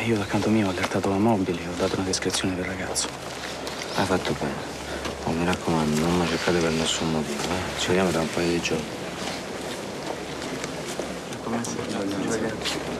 io dal canto mio ho allertato la mobile, ho dato una descrizione del ragazzo. Hai fatto bene. Oh, mi raccomando, non mi cercate per nessun motivo, Ci vediamo tra un paio di giorni. Come stai?